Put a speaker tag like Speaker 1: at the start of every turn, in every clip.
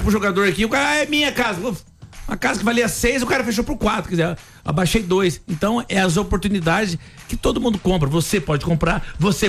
Speaker 1: pro jogador aqui, o cara, é minha casa. Uma casa que valia 6, o cara fechou por 4, quer dizer, abaixei 2. Então, é as oportunidades que todo mundo compra. Você pode comprar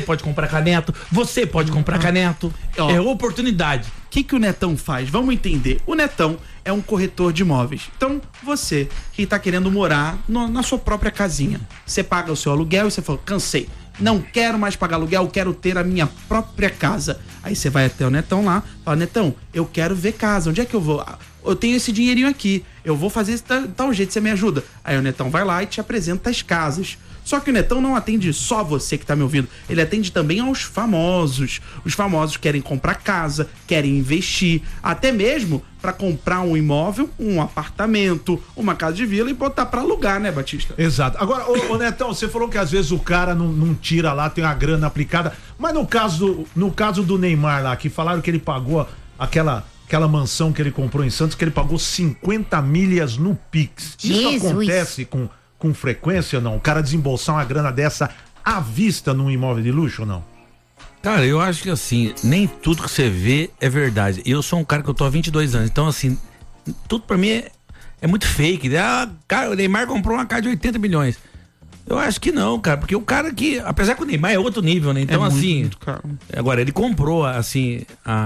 Speaker 1: Caneto, você pode comprar Caneto. É oportunidade.
Speaker 2: O que o Netão faz? Vamos entender. O Netão é um corretor de imóveis. Então, você que tá querendo morar na sua própria casinha, você paga o seu aluguel e você fala, cansei. Não quero mais pagar aluguel, quero ter a minha própria casa. Aí você vai até o Netão lá, fala, Netão, eu quero ver casa, onde é que eu vou? Eu tenho esse dinheirinho aqui, eu vou fazer esse tal jeito, você me ajuda? Aí o Netão vai lá e te apresenta as casas. Só que o Netão não atende só você que tá me ouvindo, ele atende também aos famosos. Os famosos querem comprar casa, querem investir, até mesmo para comprar um imóvel, um apartamento, uma casa de vila e botar para alugar, né, Batista?
Speaker 3: Exato. Agora, ô Netão, você falou que às vezes o cara não tira lá, tem uma grana aplicada, mas no caso do Neymar lá, que falaram que ele pagou aquela mansão que ele comprou em Santos, que ele pagou 50 milhas no Pix. Isso acontece com frequência ou não? O cara desembolsar uma grana dessa à vista num imóvel de luxo ou não?
Speaker 1: Cara, eu acho que assim, nem tudo que você vê é verdade. Eu sou um cara que eu tô há 22 anos, então assim, tudo pra mim é muito fake. Cara, o Neymar comprou uma casa de 80 milhões. Eu acho que não, cara, porque o cara que, apesar que o Neymar é outro nível, né? Então assim, muito caro. Agora ele comprou assim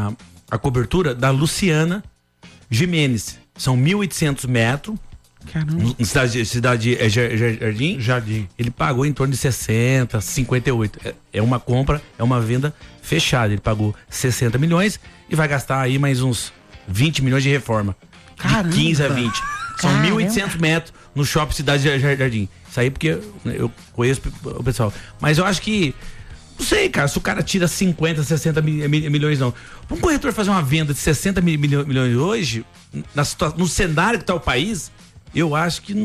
Speaker 1: a cobertura da Luciana Gimenez. São 1.800 metros.
Speaker 2: Caramba.
Speaker 1: Cidade Jardim. Ele pagou em torno de 60, 58. É uma compra, é uma venda fechada. Ele pagou 60 milhões e vai gastar aí mais uns 20 milhões de reforma.
Speaker 2: Caramba.
Speaker 1: De 15 a 20. São 1.800 metros no shopping Cidade Jardim. Isso aí porque eu conheço o pessoal. Mas eu acho que, não sei, cara, se o cara tira 50, 60 milhões, não. Para um corretor fazer uma venda de 60 milhões hoje, no cenário que está o país, eu acho que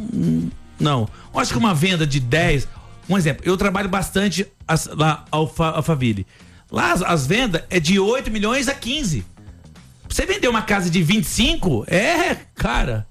Speaker 1: não. Eu acho que uma venda de 10... Um exemplo, eu trabalho bastante lá Alphaville. Lá as vendas é de 8 milhões a 15. Pra você vender uma casa de 25, cara...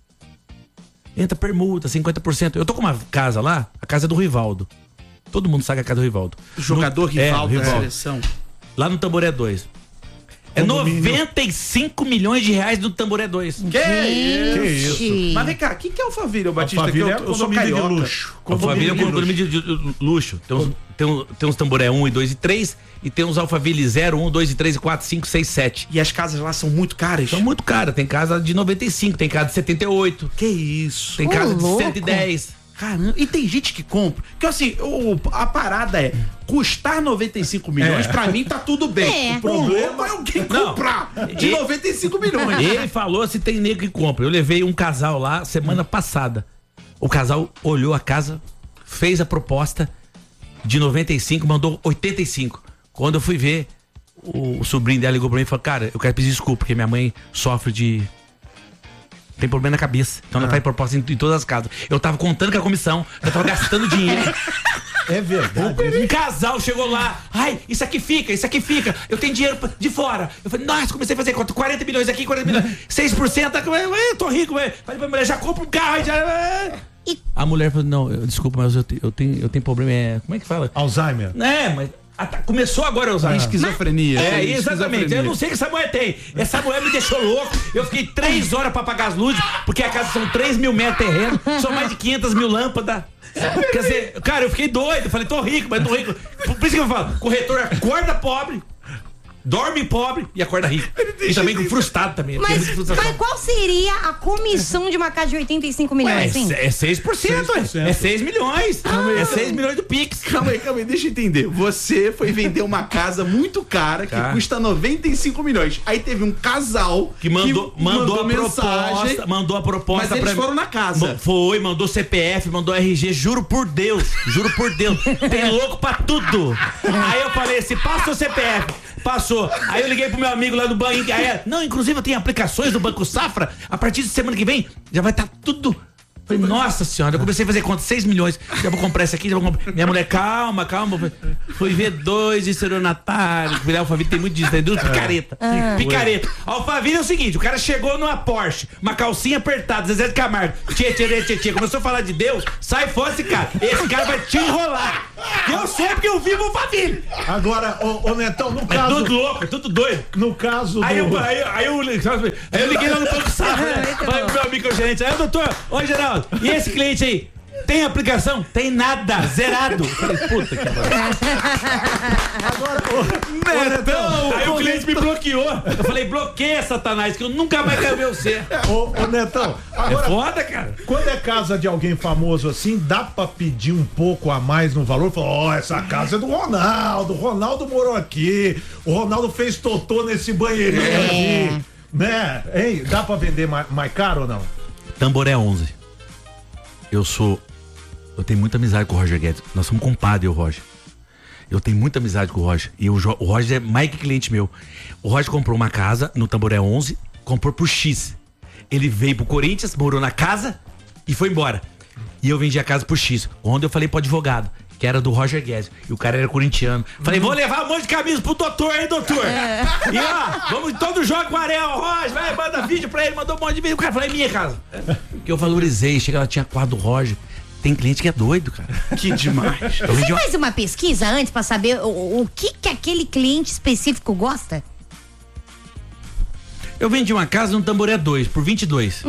Speaker 1: Entra permuta, 50%. Eu tô com uma casa lá, a casa é do Rivaldo. Todo mundo sabe a casa do Rivaldo.
Speaker 2: Jogador Rivaldo da seleção.
Speaker 1: Lá no Tamboré 2. É 95 milhões de reais no Tamboré 2.
Speaker 2: Que isso? Mas vem cá, o que é Alphaville, Batista?
Speaker 3: Alphaville eu sou carioca. De luxo.
Speaker 1: Alphaville é um condomínio de luxo. Tem uns Tamboré 1 e 2 e 3 e tem uns Alphaville 0, 1, 2 e 3 e 4, 5, 6, 7.
Speaker 2: E as casas lá são muito caras?
Speaker 1: São muito caras. Tem casa de 95, tem casa de 78.
Speaker 2: Que isso?
Speaker 1: Tem casa de 110.
Speaker 2: Caramba, e tem gente que compra. Porque assim, a parada é custar 95 milhões, pra mim tá tudo bem. O problema é alguém comprar de 95 milhões.
Speaker 1: Ele falou se tem nego que compra. Eu levei um casal lá semana passada. O casal olhou a casa, fez a proposta de 95, mandou 85. Quando eu fui ver, o sobrinho dela ligou pra mim e falou, cara, eu quero pedir desculpa, porque minha mãe sofre tem problema na cabeça. Então ela faz proposta em todas as casas. Eu tava contando com a comissão, eu tava gastando dinheiro.
Speaker 3: É verdade.
Speaker 1: Um casal chegou lá, isso aqui fica, eu tenho dinheiro de fora. Eu falei, nossa, comecei a fazer conta, 40 milhões aqui, 40 milhões, 6%, eu tô rico, velho. Falei pra mulher, já compra um carro, A mulher falou, não, desculpa, mas eu tenho problema, como é que fala?
Speaker 3: Alzheimer.
Speaker 1: Mas começou agora a usar.
Speaker 2: Esquizofrenia.
Speaker 1: Exatamente. Eu não sei o que essa mulher tem. Essa mulher me deixou louco. Eu fiquei 3 horas pra apagar as luzes, porque a casa são 3 mil metros de terreno, são mais de 500 mil lâmpadas. Quer dizer, cara, eu fiquei doido. Falei, tô rico, mas tô rico. Por isso que eu falo, corretor acorda pobre, dorme pobre e acorda rico. E também frustrado também.
Speaker 4: Mas qual seria a comissão de uma casa de 85 milhões?
Speaker 1: É 6%, é 6 milhões. É 6 milhões do Pix.
Speaker 2: Calma aí, deixa eu entender. Você foi vender uma casa muito cara que custa 95 milhões. Aí teve um casal
Speaker 1: que mandou a proposta.
Speaker 2: Mas eles foram na casa.
Speaker 1: Mandou CPF, mandou RG, juro por Deus. Tem louco pra tudo. Aí eu falei assim, passa o CPF. Passou. Aí eu liguei pro meu amigo lá do banco. Inclusive eu tenho aplicações do Banco Safra. A partir de semana que vem já vai estar tudo. Falei, nossa senhora, eu comecei a fazer conta, 6 milhões. Já vou comprar esse aqui, já vou comprar. Minha mulher, calma. Fui ver 2 de seronatário. Alphaville tem muito disso, tem duas picareta. Picareta. Alphaville é o seguinte: o cara chegou numa Porsche, uma calcinha apertada, Zezé de Camargo. Tchê. Começou a falar de Deus, sai fora esse cara. Esse cara vai te enrolar. Eu sei porque eu vivo Alphaville.
Speaker 3: Agora, ô Netão, no caso.
Speaker 1: É tudo louco, é tudo doido.
Speaker 3: No caso
Speaker 1: Aí eu liguei lá no Banco Safra, falei pro meu amigo gerente, aí doutor, ô Geraldo, e esse cliente aí, tem aplicação? Tem nada, zerado. Eu falei, puta que pariu.
Speaker 3: Agora, Netão,
Speaker 1: aí o cliente me bloqueou. Eu falei, bloqueia, Satanás, que eu nunca mais quero ver você.
Speaker 3: Ô Netão, agora,
Speaker 1: é foda, cara.
Speaker 3: Quando é casa de alguém famoso assim, dá pra pedir um pouco a mais no valor? Falar, essa casa é do Ronaldo, o Ronaldo morou aqui, o Ronaldo fez totô nesse banheirinho aqui, né? Hein, dá pra vender mais caro ou não?
Speaker 1: Tamboré 11. Eu tenho muita amizade com o Roger Guedes. Nós somos compadre, eu e o Roger. Eu tenho muita amizade com o Roger. E o Roger é mais que cliente meu. O Roger comprou uma casa no Tamboré 11, comprou por X. Ele veio pro Corinthians, morou na casa e foi embora. E eu vendi a casa por X. Onde eu falei pro advogado, que era do Roger Guedes. E o cara era corintiano. Falei, vou levar um monte de camisa pro doutor, hein, doutor? E ó, vamos todo jogo com o Ariel. Roger, vai, manda vídeo pra ele, mandou um monte de vídeo. O cara falou, é minha casa. Que eu valorizei. Chega, ela tinha quadro do Roger. Tem cliente que é doido, cara.
Speaker 2: Que demais.
Speaker 4: Você faz uma pesquisa antes pra saber o que aquele cliente específico gosta?
Speaker 1: Eu vendi uma casa no Tamboré 2, por 22.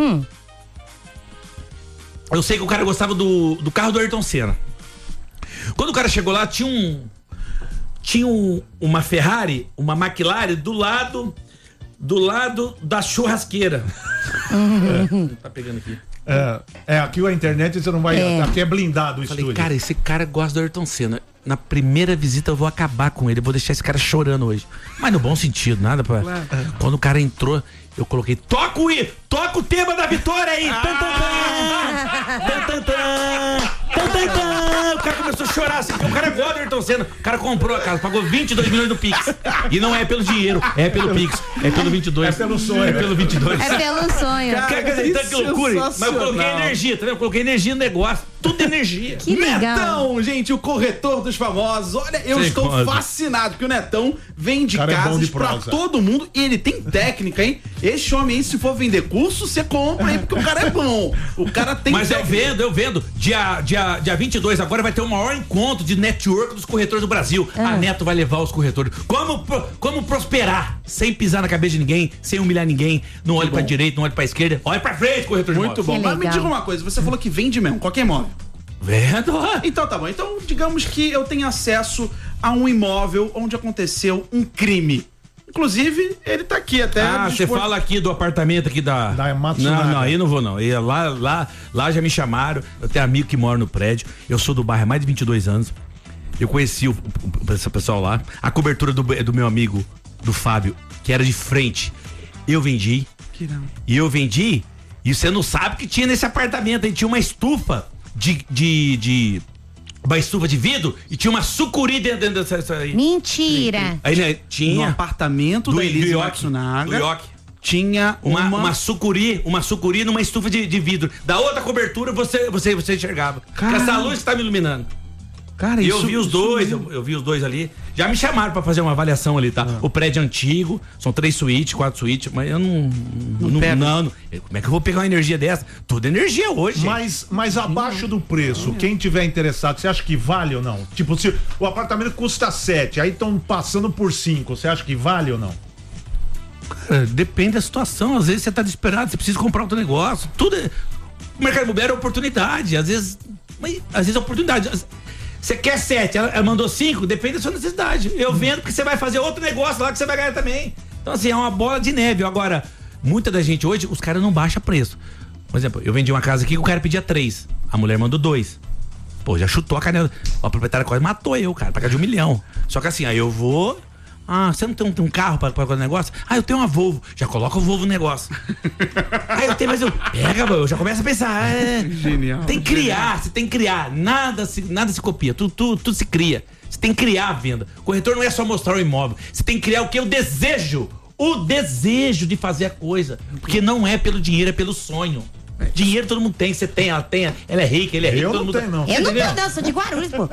Speaker 1: Eu sei que o cara gostava do carro do Ayrton Senna. Quando o cara chegou lá, tinha uma Ferrari, uma McLaren do lado da churrasqueira. Tá pegando aqui.
Speaker 3: Aqui a internet você não vai. Aqui é blindado o
Speaker 1: Falei,
Speaker 3: estúdio.
Speaker 1: cara, esse cara gosta do Ayrton Senna. Na primeira visita eu vou acabar com ele, eu vou deixar esse cara chorando hoje. Mas no bom sentido, nada pra. Claro. Quando o cara entrou, eu coloquei, toca o tema da vitória aí! O cara começou a chorar assim, porque o cara gosta do Ayrton Senna. O cara comprou a casa, pagou 22 milhões do Pix. E não é pelo dinheiro, é pelo Pix. É pelo 22.
Speaker 3: É pelo sonho.
Speaker 1: É pelo 22.
Speaker 4: É pelo sonho.
Speaker 1: Cara, que loucura. Mas eu coloquei energia, tá vendo? Eu coloquei energia no negócio. Tudo energia.
Speaker 4: Que legal.
Speaker 2: Netão, gente, o corretor dos famosos. Olha, eu estou fascinado, porque o Netão vende casas pra todo mundo e ele tem técnica, hein? Esse homem aí, se for vender curso, você compra aí, porque o cara é bom. O cara tem
Speaker 1: Mas
Speaker 2: técnica.
Speaker 1: eu vendo. Dia 22 agora vai ter o maior encontro de network dos corretores do Brasil. A Neto vai levar os corretores. Como prosperar sem pisar na cabeça de ninguém, sem humilhar ninguém. Não olhe pra direita, não olhe pra esquerda. Olhe pra frente, corretor de
Speaker 2: Muito
Speaker 1: imóvel.
Speaker 2: bom. Mas me diga uma coisa, você falou que vende mesmo, qualquer imóvel.
Speaker 1: Vendo?
Speaker 2: Então tá bom. Então, digamos que eu tenho acesso a um imóvel onde aconteceu um crime. Inclusive, ele tá aqui até.
Speaker 1: Você fala aqui do apartamento aqui da
Speaker 3: Matsunaga.
Speaker 1: Não, aí não vou não. Lá já me chamaram. Eu tenho amigo que mora no prédio. Eu sou do bairro há mais de 22 anos. Eu conheci esse pessoal lá. A cobertura do meu amigo, do Fábio, que era de frente. Eu vendi. E eu vendi. E você não sabe o que tinha nesse apartamento. Aí tinha uma estufa uma estufa de vidro e tinha uma sucuri dentro dessa aí.
Speaker 4: Mentira.
Speaker 1: Aí né, tinha
Speaker 2: no apartamento da Elise Matsunaga. Tinha
Speaker 1: uma sucuri numa estufa de vidro. Da outra cobertura você enxergava. Essa luz que tá me iluminando.
Speaker 2: Cara,
Speaker 1: e eu vi os dois, eu vi os dois ali. Já me chamaram pra fazer uma avaliação ali, tá? O prédio é antigo, são 3 suítes, 4 suítes, mas eu não. Como é que eu vou pegar uma energia dessa? Tudo energia hoje.
Speaker 3: Mas abaixo do preço, quem tiver interessado, você acha que vale ou não? Tipo, se o apartamento custa 7, aí estão passando por 5, você acha que vale ou não?
Speaker 1: Cara, depende da situação. Às vezes você tá desesperado, você precisa comprar outro negócio. Tudo é. O mercado imobiliário é oportunidade. Às vezes é oportunidade. Você quer 7, ela mandou 5, depende da sua necessidade. Eu vendo porque você vai fazer outro negócio lá que você vai ganhar também. Então, assim, é uma bola de neve. Agora, muita da gente hoje, os caras não baixam preço. Por exemplo, eu vendi uma casa aqui que o cara pedia 3. A mulher mandou 2. Pô, já chutou a canela. A proprietária quase matou eu, cara, pagar de 1 milhão. Só que assim, aí eu vou. Você não tem um carro para fazer o negócio? Eu tenho uma Volvo. Já coloca o Volvo no negócio. Eu tenho, mas eu já começo a pensar.
Speaker 2: Genial.
Speaker 1: Tem que criar, você tem que criar. Nada se copia, tudo se cria. Você tem que criar a venda. O corretor não é só mostrar o imóvel. Você tem que criar o que? O desejo. O desejo de fazer a coisa. Porque não é pelo dinheiro, é pelo sonho. Dinheiro todo mundo tem, você tem, ela tem, ela é rica, ele é rico,
Speaker 3: Eu
Speaker 1: todo
Speaker 3: não
Speaker 1: mundo
Speaker 3: tenho, não.
Speaker 4: Eu não
Speaker 1: Entendeu?
Speaker 4: tenho, não, sou de Guarulhos, pô.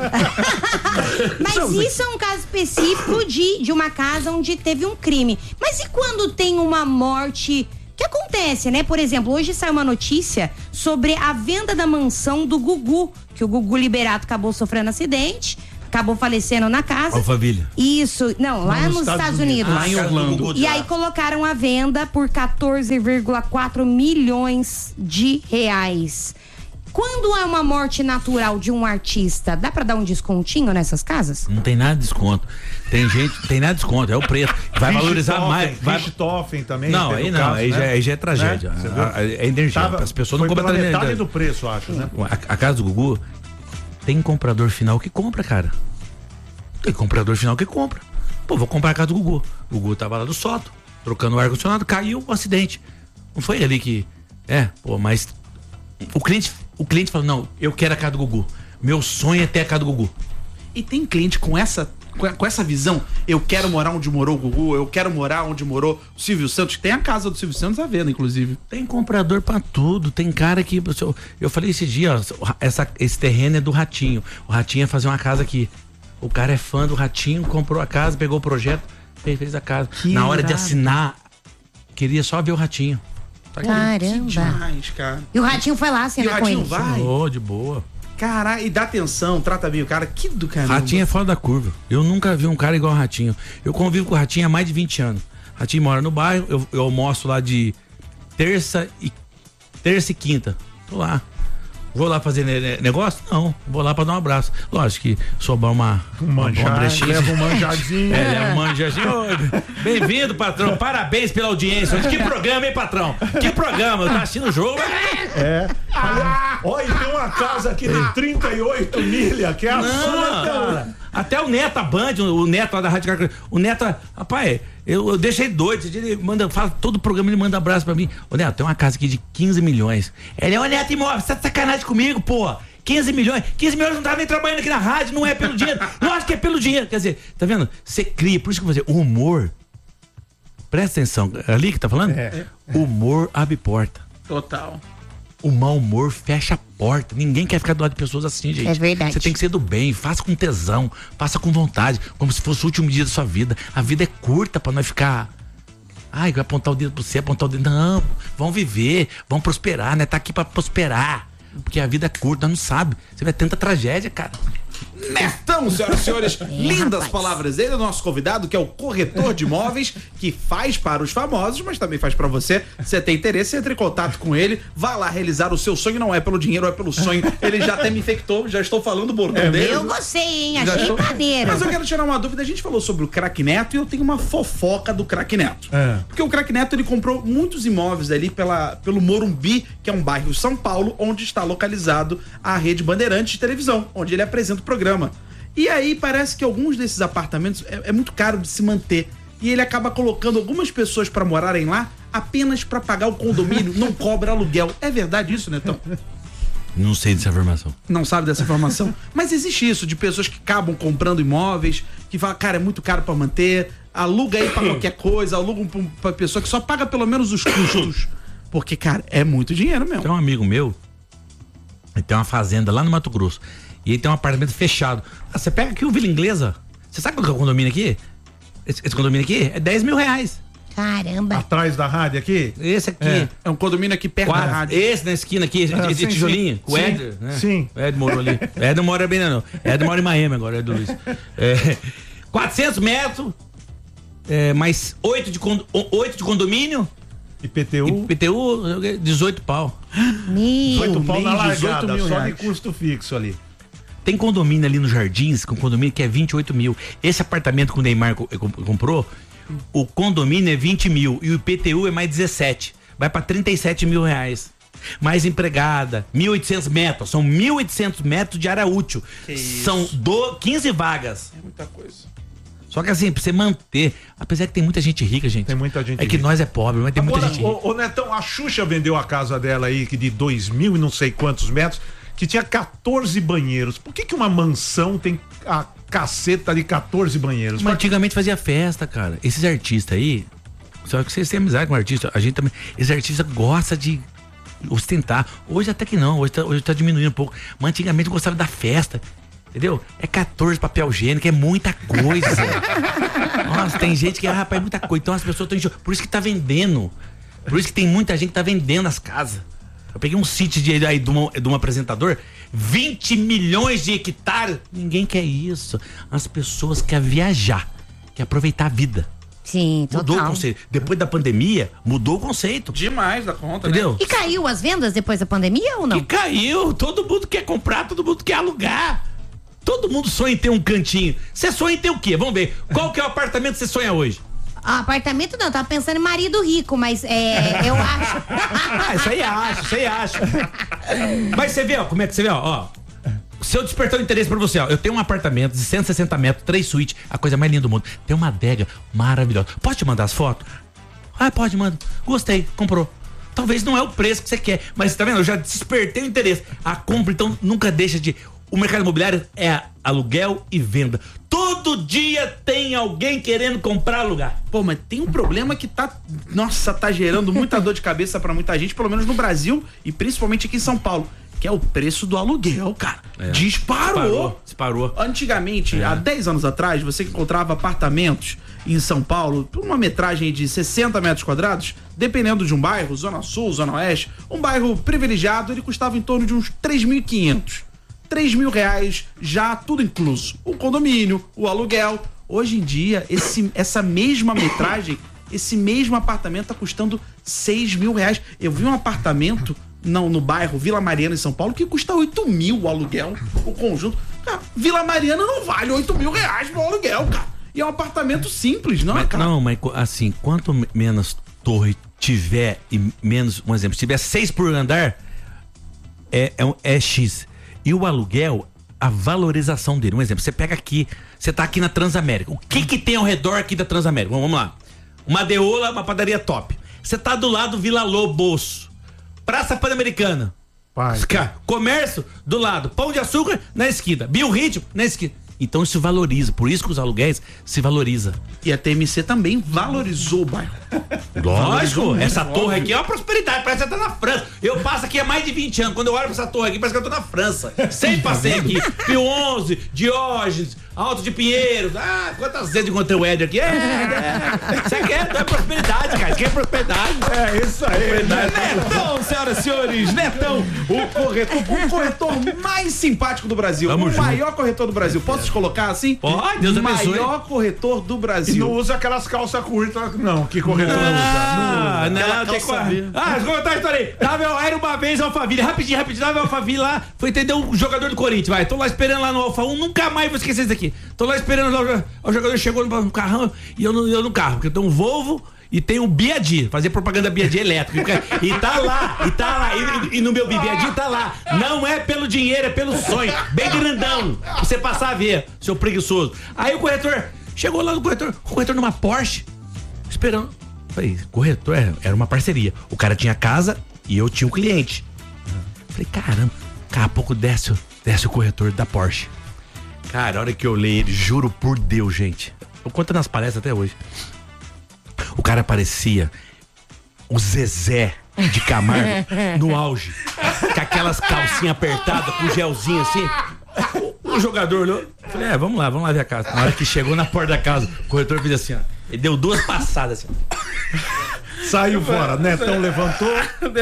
Speaker 4: Mas isso é um caso específico de uma casa onde teve um crime. Mas e quando tem uma morte? Que acontece, né? Por exemplo, hoje saiu uma notícia sobre a venda da mansão do Gugu, que o Gugu Liberato acabou sofrendo acidente, acabou falecendo na casa.
Speaker 1: Ó, família.
Speaker 4: Isso, não, lá nos Estados Unidos.
Speaker 2: Lá em Orlando.
Speaker 4: E aí colocaram a venda por 14,4 milhões de reais. Quando é uma morte natural de um artista, dá pra dar um descontinho nessas casas?
Speaker 1: Não tem nada de desconto. Tem nada de desconto, é o preço. Vai valorizar mais.
Speaker 3: Richthofen também.
Speaker 1: Não,
Speaker 3: teve
Speaker 1: aí
Speaker 3: o
Speaker 1: não,
Speaker 3: caso,
Speaker 1: aí,
Speaker 3: né?
Speaker 1: já é tragédia.
Speaker 3: Né? Você viu?
Speaker 1: É energia. As pessoas não compram
Speaker 3: pela metade
Speaker 1: energia.
Speaker 3: do preço, acho, né?
Speaker 1: A casa do Gugu tem comprador final que compra, cara. Tem comprador final que compra. Pô, vou comprar a casa do Gugu. O Gugu tava lá do Soto, trocando o ar-condicionado, caiu o acidente. Não foi ali que. Mas o cliente falou: não, eu quero a casa do Gugu. Meu sonho é ter a casa do Gugu.
Speaker 2: E tem cliente com essa visão, eu quero morar onde morou o Gugu, eu quero morar onde morou o Silvio Santos. Tem a casa do Silvio Santos à venda, inclusive.
Speaker 1: Tem comprador pra tudo. Tem cara que. Eu falei esse dia, ó, esse terreno é do Ratinho. O Ratinho ia fazer uma casa aqui. O cara é fã do Ratinho, comprou a casa, pegou o projeto, fez a casa. Na hora de assinar, queria só ver o Ratinho.
Speaker 4: Caramba.
Speaker 2: Que demais, cara.
Speaker 4: E o Ratinho foi lá
Speaker 2: E o
Speaker 4: assinar com
Speaker 2: Ratinho
Speaker 4: ele.
Speaker 2: vai?
Speaker 1: Oh, de boa.
Speaker 2: Caralho, e dá atenção, trata bem o cara. Que do caramba.
Speaker 1: Ratinho é fora da curva. Eu nunca vi um cara igual o Ratinho. Eu convivo com o Ratinho há mais de 20 anos. Ratinho mora no bairro, eu almoço lá de terça e quinta. Tô lá. Vou lá fazer negócio? Não. Vou lá pra dar um abraço. Lógico que sobrar uma brechinha.
Speaker 3: Leva um manjadinho.
Speaker 1: Leva um manjadinho. Bem-vindo, patrão. Parabéns pela audiência. Que programa, hein, patrão? Que programa? Tá assistindo o jogo?
Speaker 3: Olha, e tem uma casa aqui de 38 milha, que é a sua, cara.
Speaker 1: Até o Neto, a Band, o Neto lá da Rádio Caracol. O Neto, rapaz, eu deixei doido. Ele fala todo o programa, ele manda abraço pra mim. Ô Neto, tem uma casa aqui de 15 milhões. Ele é o Neto Imóvel, você tá de sacanagem comigo, pô. 15 milhões não tava nem trabalhando aqui na rádio, não é pelo dinheiro. Lógico que é pelo dinheiro. Quer dizer, tá vendo? Você cria, por isso que você, o humor, presta atenção, ali que tá falando? O humor abre porta.
Speaker 2: Total.
Speaker 1: O mau humor fecha a porta. Ninguém quer ficar do lado de pessoas assim, gente.
Speaker 4: É verdade.
Speaker 1: Você tem que ser do bem, faça com tesão, faça com vontade, como se fosse o último dia da sua vida. A vida é curta pra nós ficar. Ai, vai apontar o dedo pra você, apontar o dedo. Não, vamos viver, vamos prosperar, né? Tá aqui pra prosperar. Porque a vida é curta, nós não sabe. Você vai ter tanta tragédia, cara.
Speaker 2: Netão, senhoras e senhores, lindas
Speaker 4: rapaz.
Speaker 2: palavras dele, o nosso convidado, que é o corretor de imóveis, que faz para os famosos, mas também faz para você. Você tem interesse, entre em contato com ele, vá lá realizar o seu sonho, não é pelo dinheiro, é pelo sonho. Ele já até me infectou, já estou falando o bordão dele.
Speaker 4: Eu gostei, hein?
Speaker 2: Já
Speaker 4: Achei
Speaker 2: estou-
Speaker 4: maneiro.
Speaker 2: Mas eu quero tirar uma dúvida, a gente falou sobre o Craque Neto e eu tenho uma fofoca do Craque Neto. Porque o Craque Neto, ele comprou muitos imóveis ali pelo Morumbi, que é um bairro de São Paulo, onde está localizado a Rede Bandeirantes de televisão, onde ele apresenta o programa. E aí parece que alguns desses apartamentos é muito caro de se manter. E ele acaba colocando algumas pessoas para morarem lá apenas para pagar o condomínio, não cobra aluguel. É verdade isso, Netão?
Speaker 1: Não sei dessa informação.
Speaker 2: Não sabe dessa informação. Mas existe isso, de pessoas que acabam comprando imóveis, que falam, cara, é muito caro pra manter, aluga aí pra qualquer coisa, aluga pra pessoa que só paga pelo menos os custos. Porque, cara, é muito dinheiro mesmo.
Speaker 1: Tem um amigo meu, ele tem uma fazenda lá no Mato Grosso. E ele tem um apartamento fechado. Você pega aqui o Vila Inglesa. Você sabe qual que é o condomínio aqui? Esse condomínio aqui é 10 mil reais.
Speaker 4: Caramba.
Speaker 3: Atrás da rádio aqui?
Speaker 1: Esse aqui.
Speaker 2: É um condomínio aqui perto da rádio.
Speaker 1: Esse na esquina aqui, esse
Speaker 3: sim,
Speaker 1: tijolinho.
Speaker 3: sim.
Speaker 1: O Éder, né?
Speaker 3: Sim.
Speaker 1: O Éder morou ali. O Éder mora bem, não. O Éder mora em Miami agora, Éder Luiz. 400 metros, mais 8 de condomínio.
Speaker 3: IPTU?
Speaker 1: IPTU, 18 pau.
Speaker 3: 18 pau na
Speaker 2: mês, 18
Speaker 3: largada,
Speaker 2: mil
Speaker 3: só de
Speaker 2: reais.
Speaker 3: custo fixo ali.
Speaker 1: Tem condomínio ali nos Jardins, com condomínio que é 28 mil. Esse apartamento que o Neymar comprou, o condomínio é 20 mil e o IPTU é mais 17. Vai pra 37 mil reais. Mais empregada, 1.800 metros. São 1.800 metros de área útil. São 15 vagas.
Speaker 2: É muita coisa.
Speaker 1: Só que assim, pra você manter, apesar que tem muita gente rica, gente.
Speaker 3: Tem muita gente
Speaker 1: É que
Speaker 3: rica.
Speaker 1: nós é pobre, mas tem
Speaker 3: Agora,
Speaker 1: muita gente rica.
Speaker 3: ô Netão, a Xuxa vendeu a casa dela aí, que de 2.000 e não sei quantos metros, que tinha 14 banheiros. Por que uma mansão tem a caceta de 14 banheiros?
Speaker 1: Mas antigamente fazia festa, cara. Esses artistas aí, só que vocês têm amizade com artista, a gente também. Esses artistas gostam de ostentar. Hoje até que não, hoje tá diminuindo um pouco. Mas antigamente eu gostava da festa. Entendeu? É 14 papel higiênico, é muita coisa. Nossa, tem gente que, rapaz, é muita coisa. Então as pessoas estão. Por isso que tá vendendo. Por isso que tem muita gente que tá vendendo as casas. Eu peguei um sítio de um apresentador, 20 milhões de hectares. Ninguém quer isso. As pessoas querem viajar, querem aproveitar a vida.
Speaker 4: Sim, total.
Speaker 1: Mudou o conceito. Depois da pandemia, mudou o conceito.
Speaker 2: Demais da conta,
Speaker 1: entendeu?
Speaker 2: Né?
Speaker 4: E caiu as vendas depois da pandemia ou não?
Speaker 1: E caiu. Todo mundo quer comprar, todo mundo quer alugar. Todo mundo sonha em ter um cantinho. Você sonha em ter o quê? Vamos ver. Qual que é o apartamento que você sonha hoje?
Speaker 4: Apartamento não, tava pensando em marido rico, mas eu acho.
Speaker 1: Isso aí acho. Mas você vê, ó, como é que você vê, ó. Se eu despertar o interesse pra você, ó, eu tenho um apartamento de 160 metros, 3 suítes, a coisa mais linda do mundo. Tem uma adega maravilhosa. Posso te mandar as fotos? Ah, pode, manda. Gostei, comprou. Talvez não é o preço que você quer, mas tá vendo? Eu já despertei o interesse. A compra, então, nunca deixa de... O mercado imobiliário é aluguel e venda. Todo dia tem alguém querendo comprar alugar.
Speaker 2: Pô, mas tem um problema que tá gerando muita dor de cabeça pra muita gente, pelo menos no Brasil e principalmente aqui em São Paulo, que é o preço do aluguel, cara. Disparou. Antigamente, há 10 anos atrás, você encontrava apartamentos em São Paulo, por uma metragem de 60 metros quadrados, dependendo de um bairro, Zona Sul, Zona Oeste, um bairro privilegiado, ele custava em torno de uns 3.500. R$3.000 já tudo incluso. O condomínio, o aluguel. Hoje em dia, essa mesma metragem, esse mesmo apartamento tá custando R$6.000. Eu vi um apartamento no bairro Vila Mariana, em São Paulo, que custa 8 mil o aluguel, o conjunto. Cara, Vila Mariana não vale 8 mil reais pro aluguel, cara. E é um apartamento simples, não é, cara?
Speaker 1: Não, mas assim, quanto menos torre tiver e menos, um exemplo, se tiver 6 por andar, é X. E o aluguel, a valorização dele. Um exemplo, você pega aqui, você tá aqui na Transamérica. O que tem ao redor aqui da Transamérica? Vamos lá. Uma Deola, uma padaria top. Você tá do lado do Vila Lobos. Praça Pan-Americana. Comércio do lado. Pão de Açúcar na esquina. Biorritmo na esquina. Então isso valoriza, por isso que os aluguéis se valoriza.
Speaker 2: E a TMC também valorizou o bairro.
Speaker 1: Lógico, essa torre aqui é uma prosperidade, parece que você tá na França. Eu passo aqui há mais de 20 anos, quando eu olho pra essa torre aqui, parece que eu tô na França. Sempre passei aqui, Pio 11, Diógenes, Alto de Pinheiros, quantas vezes encontrei o Éder aqui? Isso aqui é prosperidade, cara, isso aqui é prosperidade.
Speaker 3: É isso aí.
Speaker 2: Netão, senhoras e senhores, Netão, o corretor mais simpático do Brasil, maior corretor do Brasil. Posso te colocar assim?
Speaker 1: Pode, Deus abençoe.
Speaker 2: Maior corretor do Brasil.
Speaker 3: E não usa aquelas calças curtas, não, que corretor usa.
Speaker 1: Não, tem que... contar a história aí. Era uma vez Alphaville, rapidinho, tava Alphaville lá, foi entender um jogador do Corinthians, vai, tô lá esperando lá no Alfa 1, nunca mais vou esquecer isso aqui. Tô lá esperando, o jogador chegou no carrão e eu no carro, porque eu tenho um Volvo e tem um Biadi, fazer propaganda Biadi elétrico. E tá lá, e no meu Biadi tá lá. Não é pelo dinheiro, é pelo sonho. Bem grandão, pra você passar a ver, seu preguiçoso. Aí o corretor, chegou lá no corretor, o corretor numa Porsche, esperando. Falei, corretor, era uma parceria. O cara tinha casa e eu tinha o cliente. Falei, caramba, daqui a pouco desce o corretor da Porsche. Cara, a hora que eu olhei ele, juro por Deus, gente. Eu conto nas palestras até hoje. O cara parecia o Zezé de Camargo no auge. Com aquelas calcinhas apertadas, com gelzinho assim. O jogador olhou. Falei, vamos lá ver a casa. Na hora que chegou na porta da casa, o corretor fez assim, ó. Ele deu 2 passadas assim.
Speaker 3: Saiu fora, Netão levantou.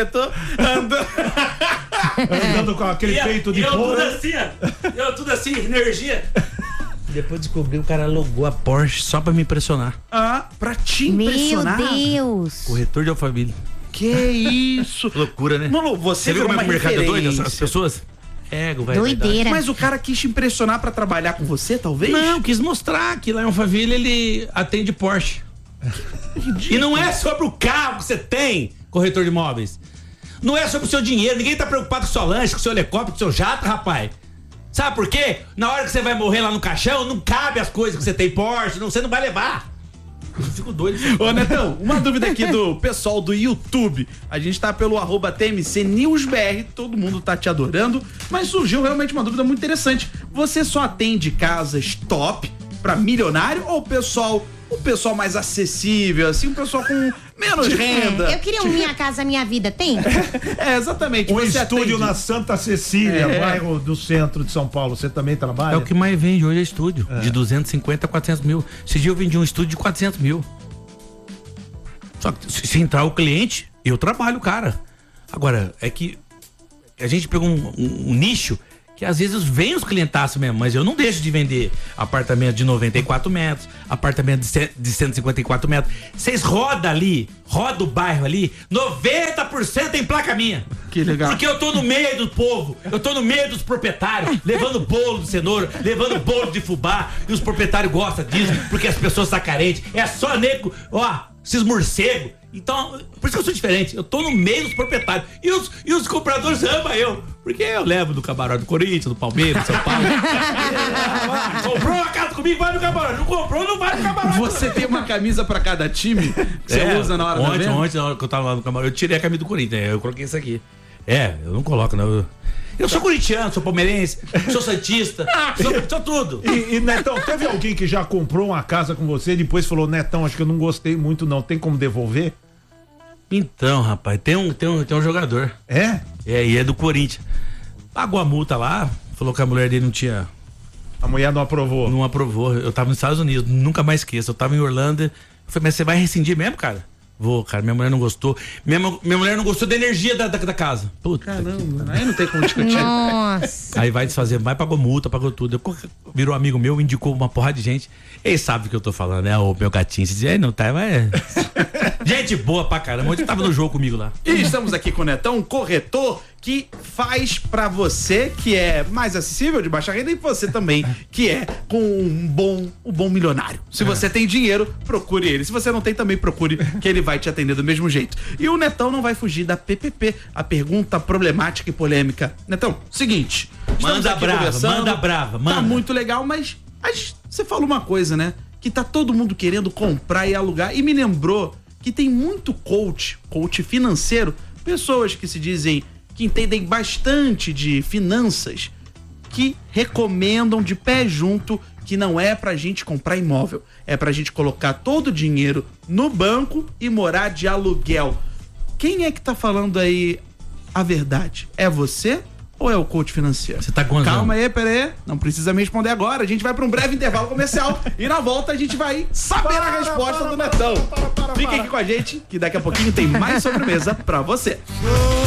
Speaker 3: Andando com aquele peito de porra.
Speaker 1: Eu tudo assim, energia. Depois descobri o cara alugou a Porsche só pra me impressionar.
Speaker 2: Pra te impressionar?
Speaker 4: Meu Deus.
Speaker 1: Corretor de Alphaville.
Speaker 2: Que isso?
Speaker 1: Loucura, né?
Speaker 2: Mano, você viu como é que o mercado é doido?
Speaker 1: As pessoas?
Speaker 4: Doideira.
Speaker 2: Mas o cara quis te impressionar pra trabalhar com você, talvez?
Speaker 1: Não, quis mostrar que lá em Alphaville ele atende Porsche. E não é sobre o carro que você tem, corretor de imóveis. Não é sobre o seu dinheiro. Ninguém tá preocupado com o seu lanche, com o seu helicóptero, com o seu jato, rapaz. Sabe por quê? Na hora que você vai morrer lá no caixão, não cabe as coisas que você tem Porsche, você não vai levar. Eu fico doido.
Speaker 2: Ô, Netão, uma dúvida aqui do pessoal do YouTube. A gente tá pelo @TMCNewsBR, todo mundo tá te adorando, mas surgiu realmente uma dúvida muito interessante. Você só atende casas top pra milionário ou o pessoal um pessoal mais acessível, assim, um pessoal com menos renda.
Speaker 4: Eu queria um Minha Casa Minha Vida, tem?
Speaker 2: Exatamente.
Speaker 3: Um
Speaker 2: Você
Speaker 3: estúdio
Speaker 2: atende.
Speaker 3: na Santa Cecília, bairro do centro de São Paulo. Você também trabalha?
Speaker 1: É o que mais vende hoje é estúdio. De 250 a 400 mil. Esse dia eu vendi um estúdio de 400 mil. Só que se entrar o cliente, eu trabalho, cara. Agora, é que a gente pegou um nicho que às vezes vem os clientaços mesmo, mas eu não deixo de vender apartamento de 94 metros, apartamento de 154 metros. Vocês rodam ali, roda o bairro ali, 90% tem placa minha.
Speaker 2: Que legal.
Speaker 1: Porque eu tô no meio do povo, eu tô no meio dos proprietários, levando bolo de cenoura, levando bolo de fubá, e os proprietários gostam disso, porque as pessoas estão carentes. É só nego, ó, esses morcegos. Então, por isso que eu sou diferente. Eu tô no meio dos proprietários. E os compradores amam eu. Porque eu levo do camarote do Corinthians, do Palmeiras, do São Paulo. Comprou uma casa comigo, vai no camarote. Não comprou, não vai no camarote.
Speaker 2: Você tem uma camisa pra cada time que você usa na hora da venda?
Speaker 1: Ontem, na hora que eu tava lá no camarote, eu tirei a camisa do Corinthians. Eu coloquei isso aqui. Eu não coloco, não. Eu sou corintiano, sou palmeirense, sou santista, sou tudo.
Speaker 3: E Netão, teve alguém que já comprou uma casa com você e depois falou, Netão, acho que eu não gostei muito não, tem como devolver?
Speaker 1: Então, rapaz, tem um jogador.
Speaker 3: É?
Speaker 1: E é do Corinthians. Pagou a multa lá, falou que a mulher dele não tinha...
Speaker 3: A mulher não aprovou?
Speaker 1: Não aprovou. Eu tava nos Estados Unidos, nunca mais esqueço. Eu tava em Orlando, eu falei, mas você vai rescindir mesmo, cara? Vou, cara, minha mulher não gostou. Minha mulher não gostou da energia da casa. Puta.
Speaker 2: Caramba, aí não tem como discutir.
Speaker 4: Nossa.
Speaker 1: Aí vai desfazer, pagou multa, pagou tudo. Virou amigo meu, indicou uma porrada de gente. Ele sabe o que eu tô falando, né? O meu gatinho. Você diz, não tá, mas gente boa pra caramba. Onde tava no jogo comigo lá.
Speaker 2: E estamos aqui com o Netão, um corretor que faz pra você que é mais acessível, de baixa renda, e você também que é com um bom milionário. Se você tem dinheiro, procure ele. Se você não tem, também procure, que ele vai te atender do mesmo jeito. E o Netão não vai fugir da PPP, a pergunta problemática e polêmica. Netão, seguinte.
Speaker 1: Manda brava.
Speaker 2: Tá muito legal, mas você falou uma coisa, né? Que tá todo mundo querendo comprar e alugar, e me lembrou que tem muito coach financeiro, pessoas que se dizem que entendem bastante de finanças, que recomendam de pé junto que não é pra gente comprar imóvel, é pra gente colocar todo o dinheiro no banco e morar de aluguel. Quem é que tá falando aí a verdade? É você ou é o coach financeiro?
Speaker 1: Você tá com
Speaker 2: Calma aí, pera aí. Não precisa me responder agora. A gente vai pra um breve intervalo comercial e na volta a gente vai saber a resposta do Netão. Fique aqui com a gente que daqui a pouquinho tem mais sobremesa pra você.